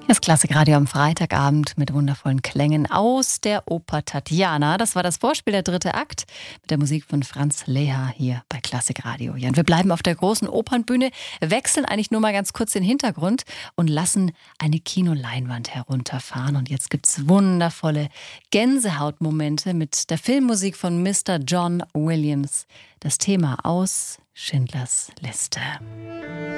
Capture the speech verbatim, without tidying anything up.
Das Klassikradio am Freitagabend mit wundervollen Klängen aus der Oper Tatjana. Das war das Vorspiel, der dritte Akt mit der Musik von Franz Leha hier bei Klassikradio. Ja, und wir bleiben auf der großen Opernbühne, wechseln eigentlich nur mal ganz kurz den Hintergrund und lassen eine Kinoleinwand herunterfahren. Und jetzt gibt's wundervolle Gänsehautmomente mit der Filmmusik von Mister John Williams. Das Thema aus Schindlers Liste.